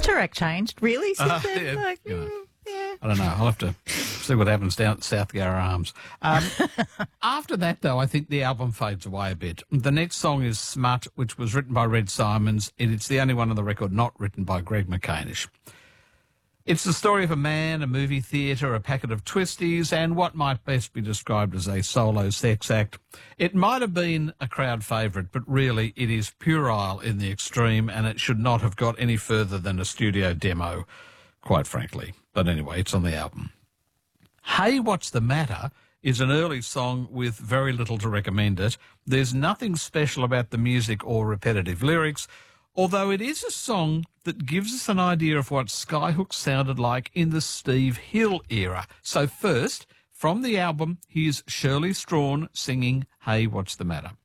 Turek changed, really, since then? Yeah, Like, you know. yeah. I don't know. I'll have to see what happens down at South Yarra Arms. After that, though, I think the album fades away a bit. The next song is Smut, which was written by Red Simons, and it's the only one on the record not written by Greg McCanish. It's the story of a man, a movie theatre, a packet of twisties, and what might best be described as a solo sex act. It might have been a crowd favourite, but really it is puerile in the extreme, and it should not have got any further than a studio demo, quite frankly. But anyway, it's on the album. Hey, What's the Matter is an early song with very little to recommend it. There's nothing special about the music or repetitive lyrics, although it is a song that gives us an idea of what Skyhook sounded like in the Steve Hill era. So first, from the album, here's Shirley Strawn singing Hey, What's the Matter?